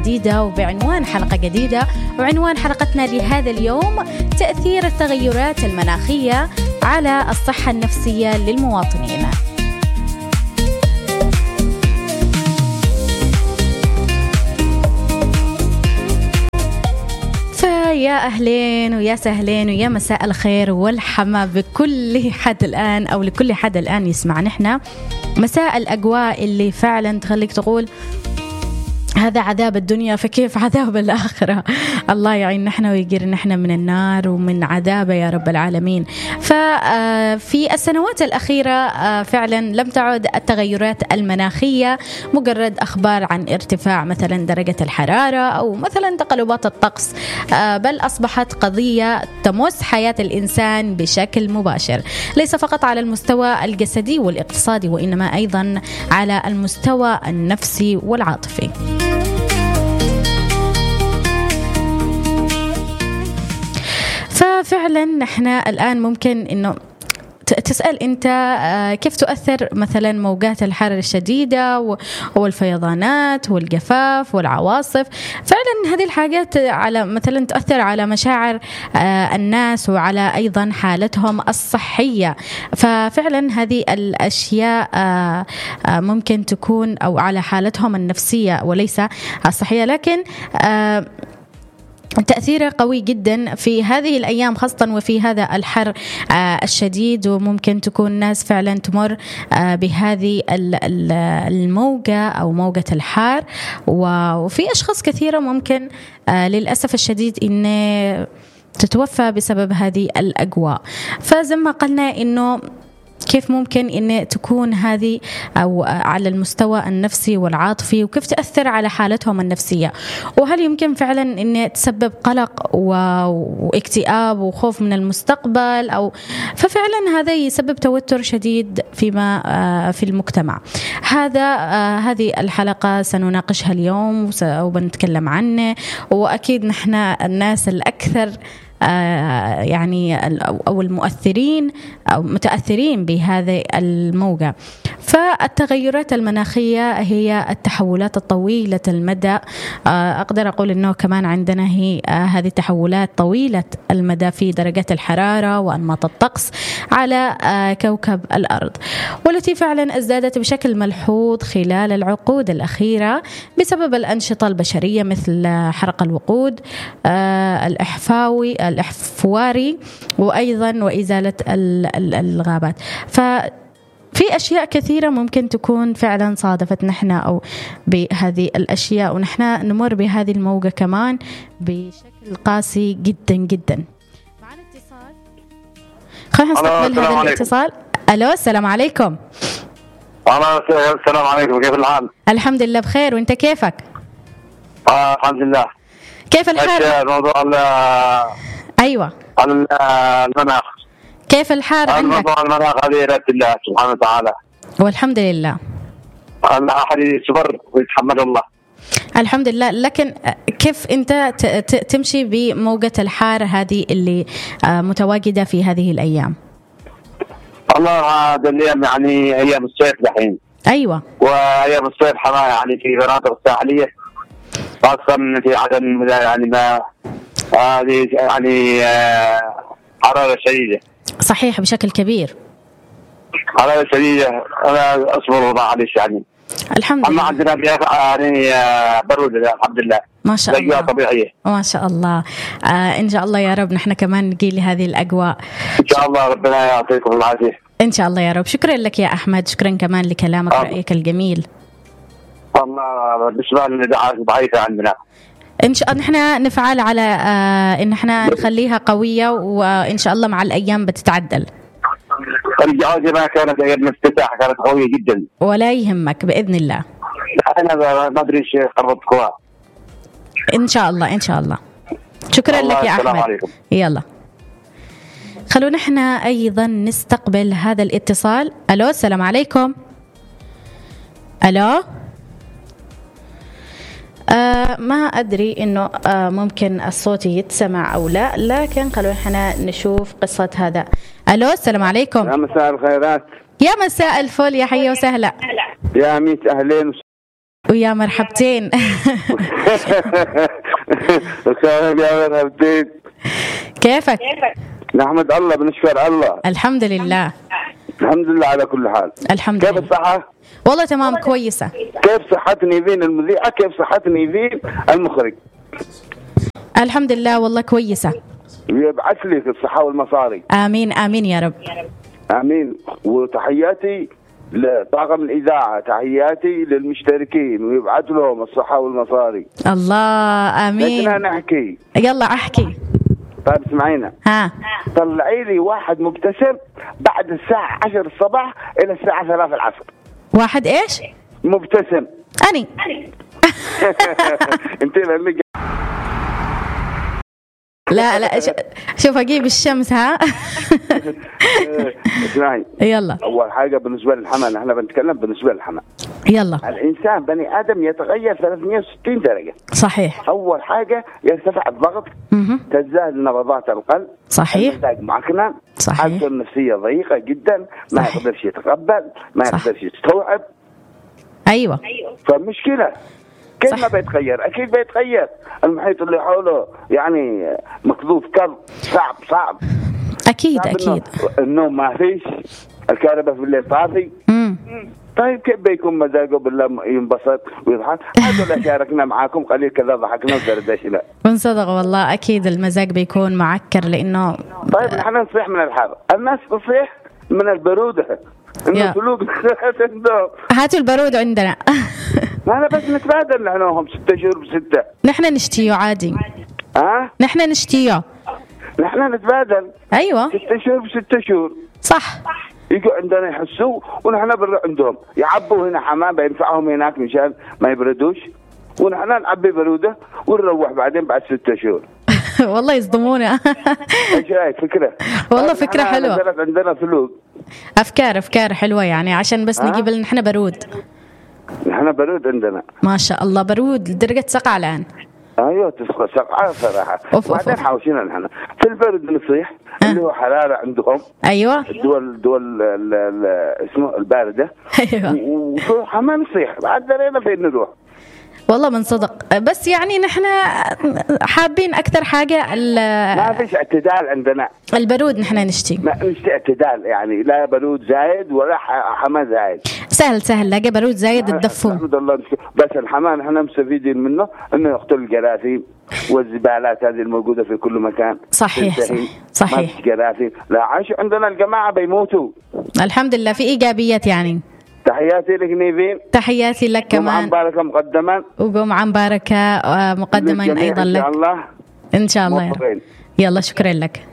جديدة وبعنوان حلقة جديدة، وعنوان حلقتنا لهذا اليوم تأثير التغيرات المناخية على الصحة النفسية للمواطنين. يا أهلين ويا سهلين ويا مساء الخير والحما بكل حد الآن أو لكل حد الآن يسمع نحنا مساء الأجواء اللي فعلا تخليك تقول هذا عذاب الدنيا فكيف عذاب الآخرة. الله يعين نحن ويجير نحن من النار ومن عذابه يا رب العالمين. ففي السنوات الأخيرة فعلا لم تعد التغيرات المناخية مجرد أخبار عن ارتفاع مثلا درجة الحرارة أو مثلا تقلبات الطقس، بل أصبحت قضية تمس حياة الإنسان بشكل مباشر، ليس فقط على المستوى الجسدي والاقتصادي وإنما أيضا على المستوى النفسي والعاطفي. ففعلا نحن الآن ممكن إنه تسأل أنت كيف تؤثر مثلا موجات الحرارة الشديدة والفيضانات والجفاف والعواصف. فعلا هذه الحاجات على مثلا تؤثر على مشاعر الناس وعلى أيضا حالتهم الصحية. ففعلا هذه الأشياء ممكن تكون أو على حالتهم النفسية وليس الصحية، لكن تأثيره قوي جدا في هذه الأيام خاصة وفي هذا الحر الشديد، وممكن تكون الناس فعلا تمر بهذه الموجة أو موجة الحار، وفي أشخاص كثيرة ممكن للأسف الشديد إن تتوفى بسبب هذه الأجواء. فزي ما قلنا إنه كيف ممكن إن تكون هذه أو على المستوى النفسي والعاطفي، وكيف تأثر على حالتهم النفسية، وهل يمكن فعلا إن تسبب قلق واكتئاب وخوف من المستقبل أو ففعلا هذا يسبب توتر شديد في المجتمع. هذه الحلقة سنناقشها اليوم وبنتكلم عنه، وأكيد نحن الناس الأكثر يعني أو المؤثرين أو متأثرين بهذه الموجة. فالتغيرات المناخية هي التحولات الطويلة المدى، أقدر أقول أنه كمان عندنا هي هذه التحولات طويلة المدى في درجات الحرارة وأنماط الطقس على كوكب الأرض، والتي فعلا ازدادت بشكل ملحوظ خلال العقود الأخيرة بسبب الأنشطة البشرية مثل حرق الوقود الإحفواري وأيضا وإزالة الغابات. في أشياء كثيرة ممكن تكون فعلا صادفت نحن أو بهذه الأشياء، ونحن نمر بهذه الموجة كمان بشكل قاسي جدا جدا. معنا اتصال، خلينا نستقبل هذا الاتصال. ألو، السلام عليكم. السلام عليكم، كيف الحال؟ الحمد لله بخير، وانت كيفك؟ الحمد لله. كيف الحال؟ موضوع أيوة المناخ، كيف الحال عندك؟ موضوع المناخ هذه إرادة الله سبحانه وتعالى، والحمد لله. أحد يصبر ويتحمل الله. الحمد لله. لكن كيف أنت تمشي بموجة الحار هذه اللي متواجدة في هذه الأيام؟ الله، هذا الأيام يعني أيام الصيف دحين. أيوة، وأيام الصيف حما يعني في المناطق الساحلية خاصة في عدن يعني ما هذه يعني حرارة شديدة. صحيح، بشكل كبير حرارة شديدة. أنا أصبر معلش يعني. الحمد لله. أما عندنا يعني برودة الحمد لله، ما شاء الله، أجواء طبيعية ما شاء الله. إن شاء الله يا رب نحن كمان نجي لهذه الأجواء إن شاء الله. ربنا يعطيكم العافية إن شاء الله يا رب. شكرا لك يا أحمد، شكرا كمان لكلامك ورأيك الجميل. والله بالنسبة للإذاعة ضعيفة عندنا، إن شاء الله نحن نفعل على إن احنا نخليها قوية، وإن شاء الله مع الأيام بتتعدل. الجوازة ما كانت أيام الافتتاح كانت قوية جدا، ولا يهمك بإذن الله. أنا ما أدري إيش خربتكوها. إن شاء الله إن شاء الله. شكرا لك يا أحمد. عليكم. يلا خلونا احنا أيضا نستقبل هذا الاتصال. ألو، السلام عليكم. ألو، ما أدري إنه ممكن الصوت يتسمع أو لا، لكن خلونا احنا نشوف قصة هذا. ألو، السلام عليكم. يا مساء الخيرات. يا مساء الفل، يا حيا وسهلا. يا ميت أهلين ويا مرحبتين. يا مرحبتين. كيفك؟ نحمد الله، بنشكر الله. الحمد لله. الحمد لله على كل حال. الحمد لله. كيف الصحة؟ والله تمام كويسة. كيف صحة نيفين المذيعة؟ كيف صحة نيفين المخرج؟ الحمد لله والله كويسة. يبعث لك الصحة والمصاري. آمين آمين يا رب. آمين. وتحياتي لطاقم الإذاعة، تحياتي للمشتركين ويبعث لهم الصحة والمصاري. الله آمين. لكن نحكي. يلا أحكي. طيب اسمعينا. ها. طلعي لي واحد مبتسم بعد الساعة 10 الصباح إلى الساعة 3 العصر. واحد إيش؟ مبتسم. أني. انت اللي لا شوف أجيب الشمس. ها. اسمعي. يلا. أول حاجة بالنسبة للحمى، نحن بنتكلم بالنسبة للحمى. يلا. الإنسان بني آدم يتغير 360 درجة. صحيح. أول حاجة يرتفع الضغط، تزداد نبضات القلب. صحيح. المزاج معكنن. صحيح. حالته النفسية ضيقة جدا، ما يقدرش يتقبل، ما يقدرش يستوعب. أيوة. فمشكلة. كيف ما بيتغير؟ أكيد بيتغير. المحيط اللي حوله يعني مكذوب كذب، صعب. أكيد أكيد. النوم ما فيش، الكهرباء في الليل طافي. طيب كيف بيكون مزاجه بالله ينبسط ويضحك؟ هذول شاركنا معاكم قليل كذا، ضحكنا وزردشنا. بنصدق والله. أكيد المزاج بيكون معكر لأنه. طيب نحن نصيح من الحر، الناس تصيح من البرودة. إنه سلوك عندهم. هاتوا البرود عندنا. أنا بس نتبادل نحنهم 6 شهور ب6. نحن نشتيه عادي. نحن نشتيه. نحن نتبادل. أيوة. 6 شهور ب6 شهور. صح. يجوا عندنا يحسوا ونحن بنروح عندهم يعبوا هنا حمام بينفعهم هناك مشان ما يبردوش، ونحن نعبي برودة ونروح بعدين بعد 6 شهور. والله يصدمونا. ايش رايك؟ فكرة والله فكرة حلوة. عندنا سلوك أفكار حلوة يعني، عشان بس نجيب لنا نحن برود. نحن برود عندنا ما شاء الله، برود لدرجة سقعة الآن. ايوه تسقى سقعة صراحة. وبعدين حاوشينا نحن في البرد نصيح اللي هو حرارة عندهم. ايوه. الدول اسمه الباردة. ايوه. وشو حمام نصيح بعد درينا فين نروح. والله من صدق، بس يعني نحن حابين أكثر حاجة ما فيش اعتدال عندنا. البرود نحن نشتي. ما نشتي اعتدال يعني، لا برود زايد ولا حمام زايد. سهل لاقي برود زايد تدفون. الحمد لله. بس الحمام نحن مستفيدين منه انه يقتل الجراثيم والزبالات هذه الموجودة في كل مكان. صحيح. ما فيش جراثيم. لا عاش عندنا الجماعة بيموتوا. الحمد لله في إيجابيات يعني. تحياتي لك نيفين. تحياتي لك كمان. مباركة مقدما. وجمعة مباركة مقدما أيضا لك. إن شاء الله. إن شاء الله. يلا شكرا لك.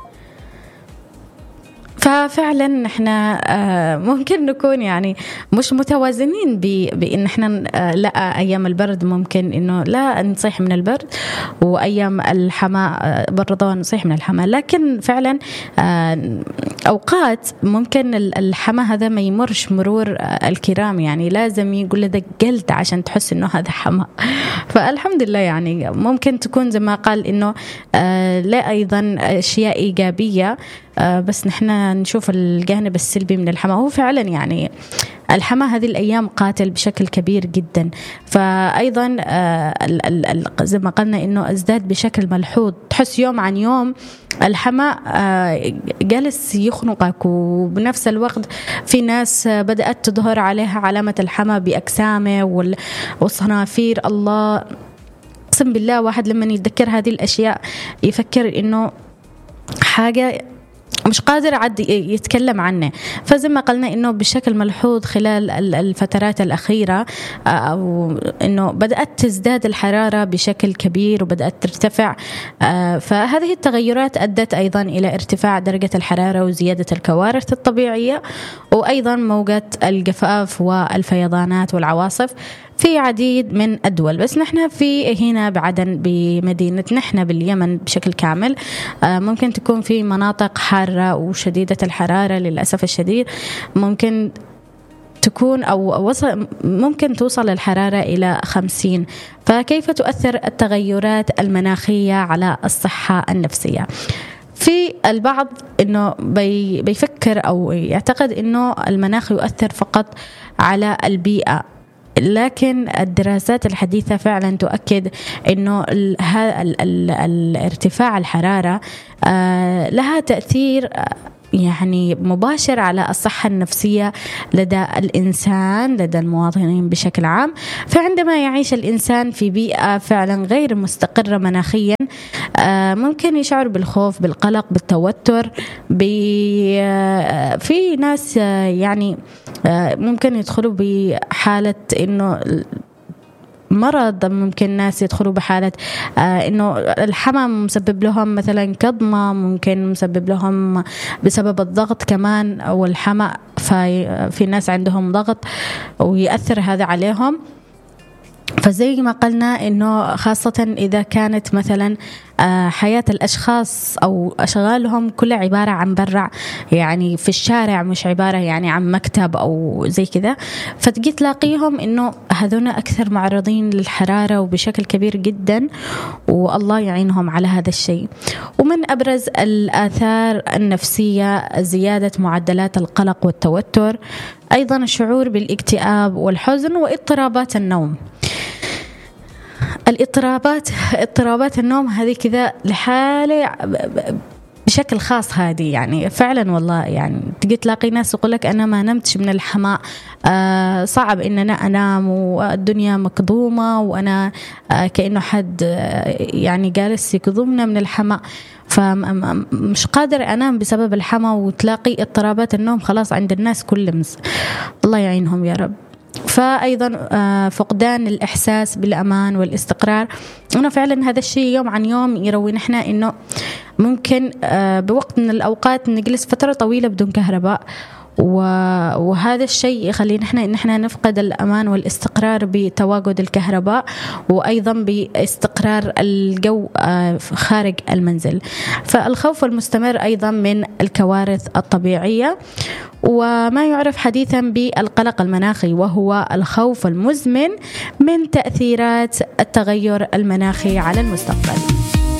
ففعلا نحن ممكن نكون يعني مش متوازنين بان احنا لا ايام البرد ممكن انه لا نصيح من البرد، وايام الحماء برضه نصيح من الحماء، لكن فعلا اوقات ممكن الحماء هذا ما يمرش مرور الكرام، يعني لازم يقول له دقلت عشان تحس انه هذا حماء. فالحمد لله يعني ممكن تكون زي ما قال انه لا ايضا اشياء ايجابيه، بس نحن نشوف الجانب السلبي من الحماة. هو فعلا يعني الحماة هذه الأيام قاتل بشكل كبير جدا. فأيضا زي ما قلنا إنه ازداد بشكل ملحوظ، تحس يوم عن يوم الحماة جالس يخنقك، وبنفس الوقت في ناس بدأت تظهر عليها علامة الحماة بأجسامه والصنافير. الله قسم بالله، واحد لما يتذكر هذه الأشياء يفكر إنه حاجة مش قادر عاد يتكلم عنه. فزي ما قلنا إنه بشكل ملحوظ خلال الفترات الأخيرة أو إنه بدأت تزداد الحرارة بشكل كبير وبدأت ترتفع، فهذه التغيرات أدت أيضا إلى ارتفاع درجة الحرارة وزيادة الكوارث الطبيعية، وأيضا موجات الجفاف والفيضانات والعواصف في عديد من الدول. بس نحن في هنا بعدن بمدينة نحن باليمن بشكل كامل ممكن تكون في مناطق حارة وشديدة الحرارة للأسف الشديد، ممكن تكون أو ممكن توصل الحرارة إلى 50. فكيف تؤثر التغيرات المناخية على الصحة النفسية؟ في البعض إنه بيفكر أو يعتقد إنه المناخ يؤثر فقط على البيئة لكن الدراسات الحديثة فعلا تؤكد إنه الارتفاع الحرارة لها تأثير يعني مباشر على الصحة النفسية لدى الإنسان، لدى المواطنين بشكل عام. فعندما يعيش الإنسان في بيئة فعلا غير مستقرة مناخيا ممكن يشعر بالخوف، بالقلق، بالتوتر. في ناس يعني ممكن يدخلوا بحالة إنه مرض، ممكن ناس يدخلوا بحالة إنه الحمى مسبب لهم مثلا كظمة، ممكن مسبب لهم بسبب الضغط كمان أو الحمى، في ناس عندهم ضغط ويأثر هذا عليهم. فزي ما قلنا إنه خاصة إذا كانت مثلا حياة الأشخاص أو أشغالهم كلها عبارة عن برع، يعني في الشارع، مش عبارة يعني عن مكتب أو زي كذا، فتجي تلاقيهم إنه هذون أكثر معرضين للحرارة وبشكل كبير جدا، والله يعينهم على هذا الشيء. ومن أبرز الآثار النفسية زيادة معدلات القلق والتوتر، أيضا الشعور بالاكتئاب والحزن واضطرابات النوم. اضطرابات النوم هذه كذا لحالة بشكل خاص، هذه يعني فعلا والله يعني تجي تلاقي ناس يقول لك أنا ما نمتش من الحماء، صعب إن أنا أنام والدنيا مكظومة وأنا كأنه حد يعني جالس يكظمنا من الحماء، فمش قادر أنام بسبب الحماء. وتلاقي اضطرابات النوم خلاص عند الناس كلهم، الله يعينهم يا رب. فأيضا فقدان الإحساس بالأمان والاستقرار، أنا فعلا هذا الشيء يوم عن يوم يروي نحن إنه ممكن بوقت من الأوقات نجلس فترة طويلة بدون كهرباء، وهذا الشيء يخلينا نحن نفقد الأمان والاستقرار بتواجد الكهرباء، وأيضا باستقرار الجو خارج المنزل. فالخوف المستمر أيضا من الكوارث الطبيعية، وما يعرف حديثا بالقلق المناخي، وهو الخوف المزمن من تأثيرات التغير المناخي على المستقبل.